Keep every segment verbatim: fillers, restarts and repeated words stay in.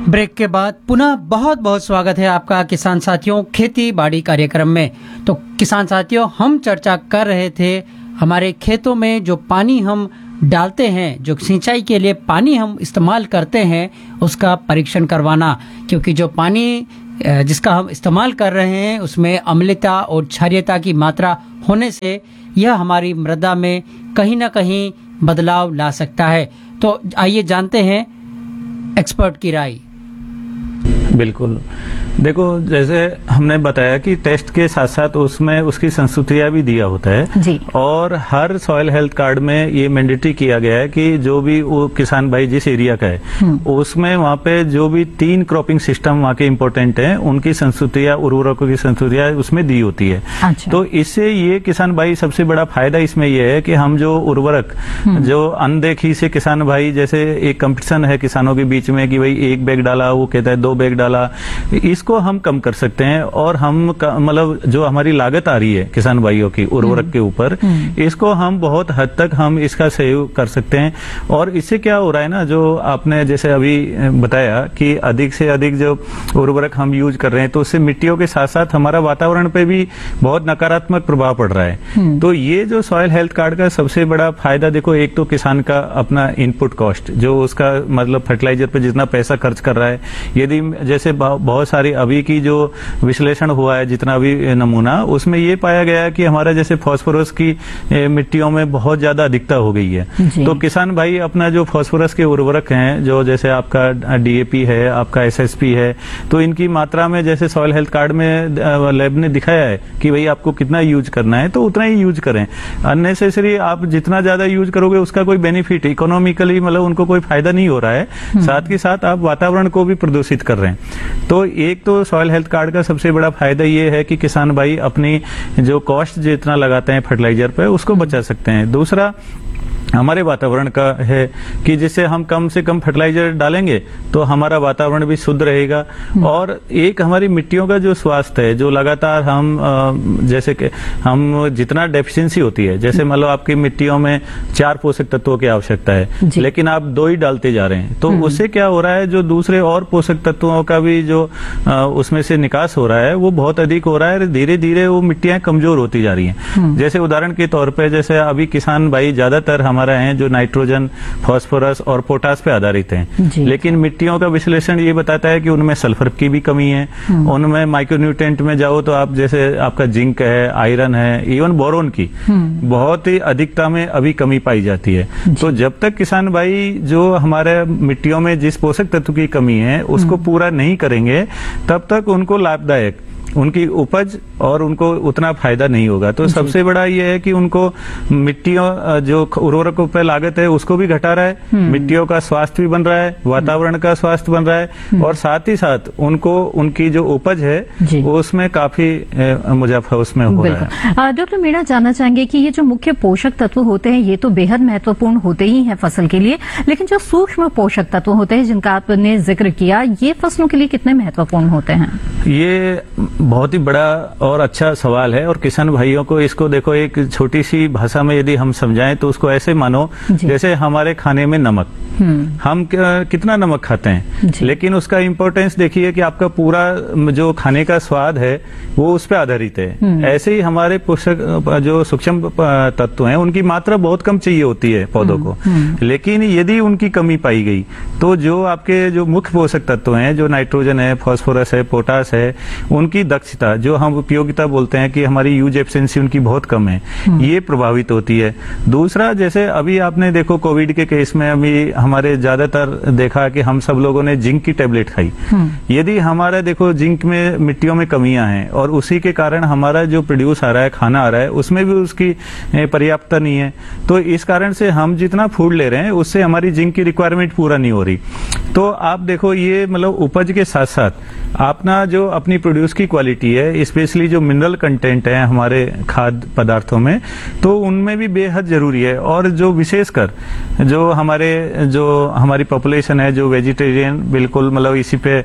Break के बाद पुनः बहुत बहुत स्वागत है आपका किसान साथियों खेती बाड़ी कार्यक्रम में। तो किसान साथियों, हम चर्चा कर रहे थे हमारे खेतों में जो पानी हम डालते हैं, जो सिंचाई के लिए पानी हम इस्तेमाल करते हैं, उसका परीक्षण करवाना, क्योंकि जो पानी जिसका हम इस्तेमाल कर रहे हैं उसमें अम्लता और क्षारीयता की मात्रा होने से यह हमारी मृदा में कहीं ना कहीं बदलाव ला सकता है। तो आइए जानते हैं एक्सपर्ट की राय। बिल्कुल, देखो जैसे हमने बताया कि टेस्ट के साथ साथ उसमें उसकी संस्तुतियां भी दिया होता है जी। और हर सॉइल हेल्थ कार्ड में ये मैंडेटरी किया गया है कि जो भी वो किसान भाई जिस एरिया का है उसमें वहाँ पे जो भी तीन क्रॉपिंग सिस्टम वहाँ के इम्पोर्टेंट हैं उनकी संस्तुतियां, उर्वरकों की संस्तुतियां उसमें दी होती है। अच्छा। तो इससे ये किसान भाई सबसे बड़ा फायदा इसमें यह है कि हम जो उर्वरक जो अनदेखी से किसान भाई, जैसे एक कंपटीशन है किसानों के बीच में कि भाई एक बैग डाला, वो कहता है दो बैग डाला, इसको हम कम कर सकते हैं और हम मतलब जो हमारी लागत आ रही है किसान भाइयों की उर्वरक के ऊपर, इसको हम बहुत हद तक हम इसका सहयोग कर सकते हैं। और इससे क्या हो रहा है ना, जो आपने जैसे अभी बताया कि अधिक से अधिक जो उर्वरक हम यूज कर रहे हैं तो उससे मिट्टियों के साथ साथ हमारा वातावरण पे भी बहुत नकारात्मक प्रभाव पड़ रहा है। तो ये जो सॉइल हेल्थ कार्ड का सबसे बड़ा फायदा, देखो एक तो किसान का अपना इनपुट कॉस्ट, जो उसका मतलब फर्टिलाइजर पे जितना पैसा खर्च कर रहा है, यदि जैसे बहुत सारी अभी की जो विश्लेषण हुआ है, जितना भी नमूना, उसमें ये पाया गया है कि हमारा जैसे फास्फोरस की मिट्टियों में बहुत ज्यादा अधिकता हो गई है। तो किसान भाई अपना जो फास्फोरस के उर्वरक हैं, जो जैसे आपका डीएपी है, आपका एसएसपी है, तो इनकी मात्रा में जैसे सॉइल हेल्थ कार्ड में लैब ने दिखाया है कि भाई आपको कितना यूज करना है तो उतना ही यूज करें। अननेसेसरी आप जितना ज्यादा यूज करोगे उसका कोई बेनिफिट इकोनॉमिकली मतलब उनको कोई फायदा नहीं हो रहा है, साथ के साथ आप वातावरण को भी प्रदूषित कर रहे हैं। तो एक तो सॉइल हेल्थ कार्ड का सबसे बड़ा फायदा ये है कि किसान भाई अपनी जो कॉस्ट जितना लगाते हैं फर्टिलाइजर पे उसको बचा सकते हैं। दूसरा हमारे वातावरण का है कि जिससे हम कम से कम फर्टिलाइजर डालेंगे तो हमारा वातावरण भी शुद्ध रहेगा। और एक हमारी मिट्टियों का जो स्वास्थ्य है, जो लगातार हम जैसे कि हम जितना डेफिशिएंसी होती है, जैसे मान लो आपकी मिट्टियों में चार पोषक तत्वों की आवश्यकता है लेकिन आप दो ही डालते जा रहे हैं, तो उससे क्या हो रहा है, जो दूसरे और पोषक तत्वों का भी जो उसमें से निकास हो रहा है वो बहुत अधिक हो रहा है। धीरे धीरे वो मिट्टियां कमजोर होती जा रही हैं। जैसे उदाहरण के तौर पर जैसे अभी किसान भाई ज्यादातर हमारा हैं जो नाइट्रोजन, फास्फोरस और पोटास पे आधारित हैं, लेकिन मिट्टियों का विश्लेषण ये बताता है कि उनमें सल्फर की भी कमी है। उनमें माइक्रोन्यूट्रिएंट में जाओ तो आप जैसे आपका जिंक है, आयरन है, इवन बोरोन की बहुत ही अधिकता में अभी कमी पाई जाती है। तो जब तक किसान भाई जो हमारे मिट्टियों में जिस पोषक तत्व की कमी है उसको पूरा नहीं करेंगे, तब तक उनको लाभदायक उनकी उपज और उनको उतना फायदा नहीं होगा। तो सबसे बड़ा ये है कि उनको मिट्टियों जो उर्वरकों पर लागत है उसको भी घटा रहा है, मिट्टियों का स्वास्थ्य भी बन रहा है, वातावरण का स्वास्थ्य बन रहा है, और साथ ही साथ उनको उनकी जो उपज है वो उसमें काफी मुनाफा उसमें हो रहा है। डॉक्टर मीणा, जानना चाहेंगे कि ये जो मुख्य पोषक तत्व होते हैं ये तो बेहद महत्वपूर्ण होते ही हैं फसल के लिए, लेकिन जो सूक्ष्म पोषक तत्व होते हैं जिनका आपने जिक्र किया, ये फसलों के लिए कितने महत्वपूर्ण होते हैं? ये बहुत ही बड़ा और अच्छा सवाल है और किसान भाइयों को इसको देखो एक छोटी सी भाषा में यदि हम समझाएं तो उसको ऐसे मानो जैसे हमारे खाने में नमक, हम कितना नमक खाते हैं, लेकिन उसका इम्पोर्टेंस देखिए कि आपका पूरा जो खाने का स्वाद है वो उस पर आधारित है। ऐसे ही हमारे पोषक जो सूक्ष्म तत्व हैं उनकी मात्रा बहुत कम चाहिए होती है पौधों को, लेकिन यदि उनकी कमी पाई गई तो जो आपके जो मुख्य पोषक तत्व हैं, जो नाइट्रोजन है, फास्फोरस है, पोटास है, उनकी दक्षता, जो हम उपयोगिता बोलते हैं कि हमारी यूज एफिशिएंसी उनकी बहुत कम है, ये प्रभावित होती है। दूसरा, जैसे अभी आपने देखो कोविड के केस में अभी हमारे ज्यादातर देखा कि हम सब लोगों ने जिंक की टेबलेट खाई। यदि हमारा देखो जिंक में मिट्टियों में कमियां हैं और उसी के कारण हमारा जो प्रोड्यूस आ रहा है, खाना आ रहा है, उसमें भी उसकी पर्याप्तता नहीं है, तो इस कारण से हम जितना फूड ले रहे हैं उससे हमारी जिंक की रिक्वायरमेंट पूरा नहीं हो रही। तो आप देखो ये मतलब उपज के साथ साथ अपना जो अपनी प्रोड्यूस की क्वालिटी है, स्पेशली जो मिनरल कंटेंट है हमारे खाद्य पदार्थों में, तो उनमें भी बेहद जरूरी है। और जो विशेषकर जो हमारे जो हमारी पॉपुलेशन है जो वेजिटेरियन बिल्कुल मतलब इसी पे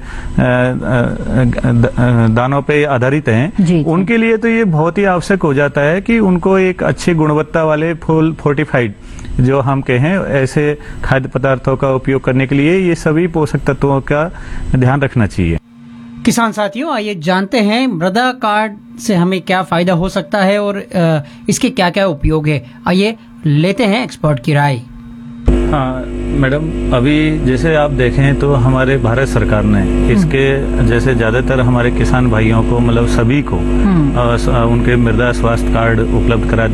दानों पे आधारित हैं, उनके लिए तो ये बहुत ही आवश्यक हो जाता है कि उनको एक अच्छी गुणवत्ता वाले फुल फोर्टिफाइड जो हम कहें ऐसे खाद्य पदार्थों का उपयोग करने के लिए ये सभी पोषक तत्वों का ध्यान रखना चाहिए। किसान साथियों, आइए जानते हैं मृदा कार्ड से हमें क्या फायदा हो सकता है और इसके क्या क्या उपयोग है। आइए लेते हैं एक्सपर्ट की राय। हाँ मैडम, अभी जैसे आप देखें तो हमारे भारत सरकार ने इसके जैसे ज्यादातर हमारे किसान भाइयों को मतलब सभी को आ, उनके मृदा स्वास्थ्य कार्ड उपलब्ध करा